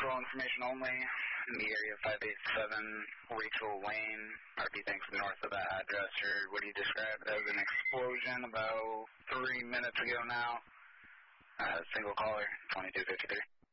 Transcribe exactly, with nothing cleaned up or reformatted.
Patrol information only. In the area of five eight seven Rachel Lane, R P thanks north of that address. Heard what he described as an explosion about three minutes ago now. Uh, single caller, twenty-two fifty-three.